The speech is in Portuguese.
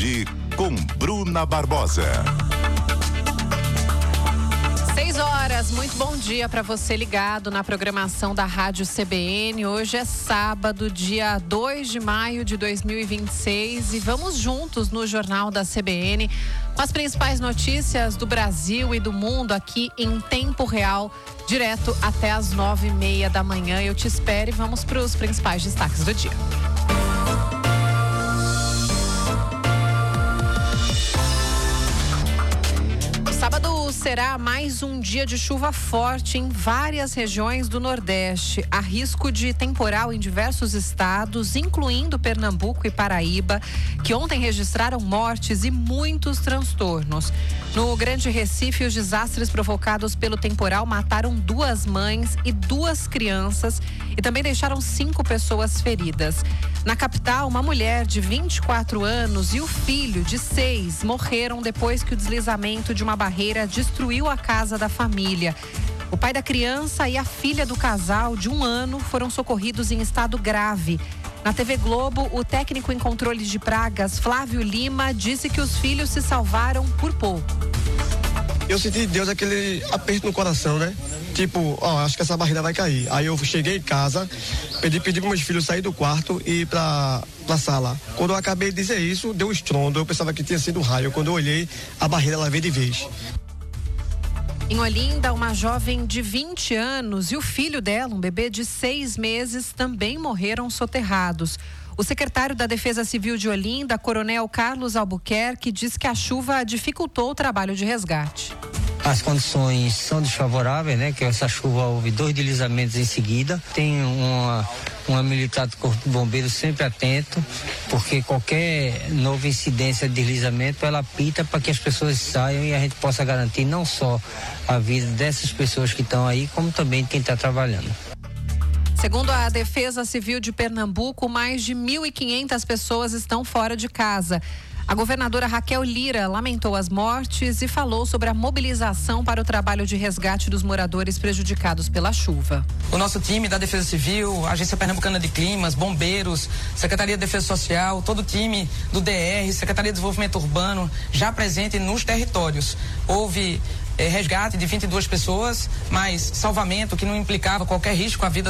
Agir com Bruna Barbosa. 6 horas, muito bom dia para você ligado na programação da Rádio CBN. Hoje é sábado, dia 2 de maio de 2026 e vamos juntos no Jornal da CBN com as principais notícias do Brasil e do mundo aqui em tempo real, direto até as 9:30 da manhã. Eu te espero e vamos para os principais destaques do dia. Sábado será mais um dia de chuva forte em várias regiões do Nordeste. Há risco de temporal em diversos estados, incluindo Pernambuco e Paraíba, que ontem registraram mortes e muitos transtornos. No Grande Recife, os desastres provocados pelo temporal mataram 2 mães e 2 crianças e também deixaram 5 pessoas feridas. Na capital, uma mulher de 24 anos e o filho de 6 morreram depois que o deslizamento de uma barreira destruiu a casa da família. O pai da criança e a filha do casal de 1 ano foram socorridos em estado grave. Na TV Globo, o técnico em controle de pragas, Flávio Lima, disse que os filhos se salvaram por pouco. Eu senti de Deus aquele aperto no coração, né? Tipo, acho que essa barreira vai cair. Aí eu cheguei em casa, pedi para meus filhos sair do quarto e ir pra sala. Quando eu acabei de dizer isso, deu um estrondo. Eu pensava que tinha sido um raio. Quando eu olhei, a barreira ela veio de vez. Em Olinda, uma jovem de 20 anos e o filho dela, um bebê de 6 meses, também morreram soterrados. O secretário da Defesa Civil de Olinda, Coronel Carlos Albuquerque, diz que a chuva dificultou o trabalho de resgate. As condições são desfavoráveis, né? Que essa chuva houve 2 deslizamentos em seguida. Tem uma militar do Corpo de Bombeiros sempre atento, porque qualquer nova incidência de deslizamento, ela apita para que as pessoas saiam e a gente possa garantir não só a vida dessas pessoas que estão aí, como também de quem está trabalhando. Segundo a Defesa Civil de Pernambuco, mais de 1.500 pessoas estão fora de casa. A governadora Raquel Lira lamentou as mortes e falou sobre a mobilização para o trabalho de resgate dos moradores prejudicados pela chuva. O nosso time da Defesa Civil, Agência Pernambucana de Climas, Bombeiros, Secretaria de Defesa Social, todo o time do DR, Secretaria de Desenvolvimento Urbano, já presente nos territórios. Houve resgate de 22 pessoas, mas salvamento que não implicava qualquer risco à vida